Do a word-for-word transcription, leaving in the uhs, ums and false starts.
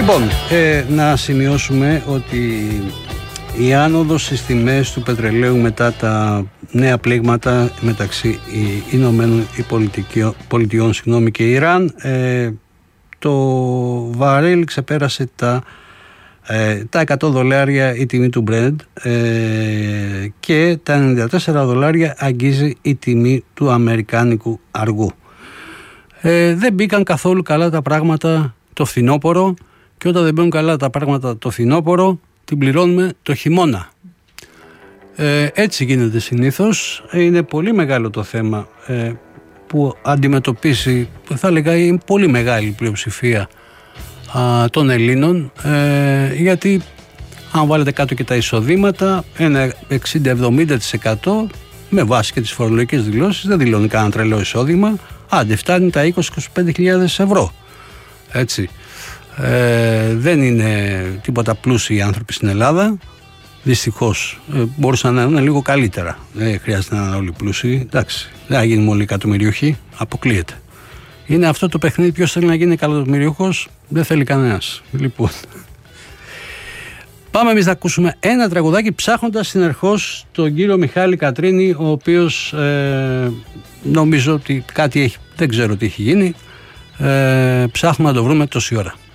Λοιπόν, ε, να σημειώσουμε ότι η άνοδος στις τιμές του πετρελαίου μετά τα νέα πλήγματα μεταξύ Ηνωμένων Πολιτειών συγγνώμη, και Ιράν, ε, το βαρέλι ξεπέρασε τα, ε, τα εκατό δολάρια η τιμή του Brent, ε, και τα ενενήντα τέσσερα δολάρια αγγίζει η τιμή του αμερικάνικου αργού. Ε, δεν μπήκαν καθόλου καλά τα πράγματα το φθινόπωρο, και όταν δεν μπαίνουν καλά τα πράγματα το φθινόπωρο, την πληρώνουμε το χειμώνα. Ε, έτσι γίνεται συνήθως. Είναι πολύ μεγάλο το θέμα ε, που αντιμετωπίσει, θα έλεγα, η πολύ μεγάλη πλειοψηφία α, των Ελλήνων, ε, γιατί αν βάλετε κάτω και τα εισοδήματα, ένα εξήντα με εβδομήντα τοις εκατό με βάση και τις φορολογικές δηλώσεις δεν δηλώνει κανένα τρελό εισόδημα, άντε φτάνει τα είκοσι με είκοσι πέντε χιλιάδες ευρώ. Έτσι. Ε, δεν είναι τίποτα πλούσιοι οι άνθρωποι στην Ελλάδα. Δυστυχώς ε, μπορούσαν να είναι λίγο καλύτερα. Δεν χρειάζεται να είναι όλοι πλούσιοι. Εντάξει, δεν θα γίνουμε όλοι εκατομμυριούχοι. Αποκλείεται. Είναι αυτό το παιχνίδι. Ποιος θέλει να γίνει εκατομμυριούχος? Δεν θέλει κανένας. Λοιπόν, πάμε εμείς να ακούσουμε ένα τραγουδάκι, ψάχνοντας συνεχώς τον κύριο Μιχάλη Κατρίνη, ο οποίος ε, νομίζω ότι κάτι έχει, δεν ξέρω τι έχει γίνει. Ε, ψάχνουμε να το βρούμε τόση ώρα.